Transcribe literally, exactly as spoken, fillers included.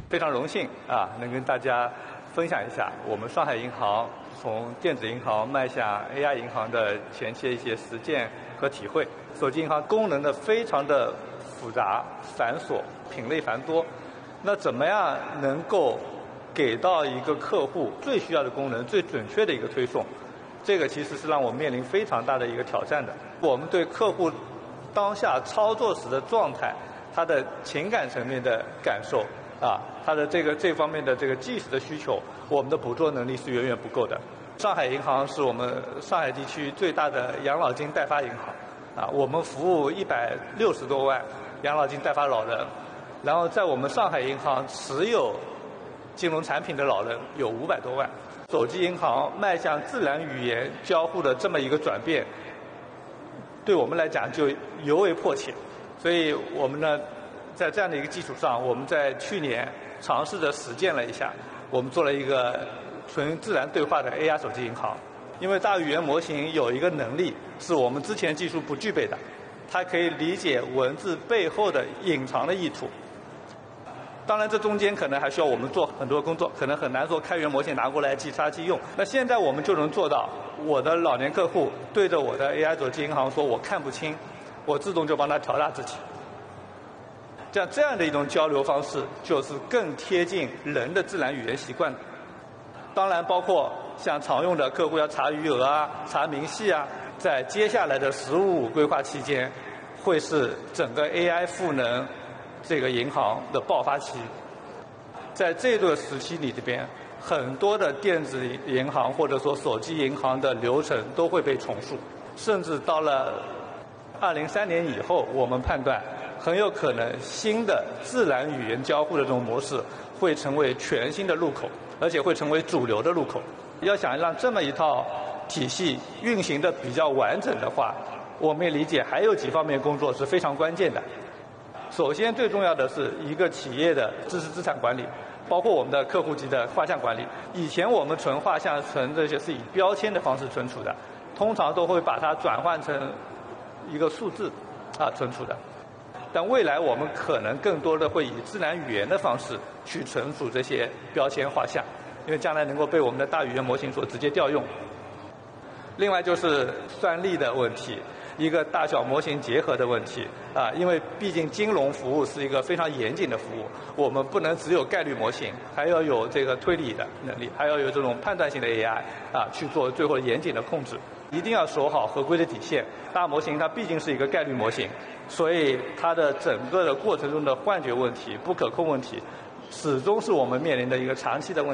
非常荣幸啊，能跟大家分享一下我们上海银行从电子银行迈向 A I 银行的前期的一些实践和体会。手机银行功能的非常的复杂、繁琐、品类繁多，那怎么样能够给到一个客户最需要的功能、最准确的一个推送？这个其实是让我面临非常大的一个挑战的。我们对客户当下操作时的状态，他的情感层面的感受啊，他的这个这方面的这个即时的需求，我们的捕捉能力是远远不够的。上海银行是我们上海地区最大的养老金代发银行啊，我们服务一百六十多万养老金代发老人，然后在我们上海银行持有金融产品的老人有五百多万。手机银行迈向自然语言交互的这么一个转变，对我们来讲就尤为迫切。所以我们呢，在这样的一个基础上，我们在去年尝试着实践了一下，我们做了一个纯自然对话的 A I 手机银行。因为大语言模型有一个能力是我们之前技术不具备的，它可以理解文字背后的隐藏的意图。当然这中间可能还需要我们做很多工作，可能很难说开源模型拿过来即插即用。那现在我们就能做到，我的老年客户对着我的 A I 手机银行说我看不清，我自动就帮他调大字体。这样这样的一种交流方式，就是更贴近人的自然语言习惯的。当然包括像常用的客户要查余额啊、查明细啊，在接下来的十五五规划期间，会是整个 A I 赋能这个银行的爆发期。在这个时期里边，很多的电子银行或者说手机银行的流程都会被重塑，甚至到了二零三年以后，我们判断很有可能新的自然语言交互的这种模式会成为全新的入口，而且会成为主流的入口。要想让这么一套体系运行的比较完整的话，我们也理解还有几方面工作是非常关键的。首先最重要的是一个企业的知识资产管理，包括我们的客户级的画像管理。以前我们存画像、存这些是以标签的方式存储的，通常都会把它转换成一个数字啊存储的。但未来我们可能更多的会以自然语言的方式去存储这些标签画像，因为将来能够被我们的大语言模型所直接调用。另外就是算力的问题，一个大小模型结合的问题啊，因为毕竟金融服务是一个非常严谨的服务，我们不能只有概率模型，还要有这个推理的能力，还要有这种判断性的 A I 啊，去做最后严谨的控制。一定要守好合规的底线。大模型它毕竟是一个概率模型，所以它的整个的过程中的幻觉问题、不可控问题，始终是我们面临的一个长期的问题。